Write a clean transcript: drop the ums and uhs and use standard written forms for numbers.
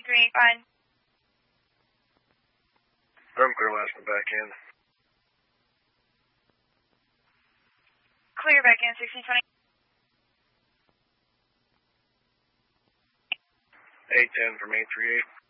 838, fine. I'm clear last in the back end. Clear back in, 1620. 810 from 838.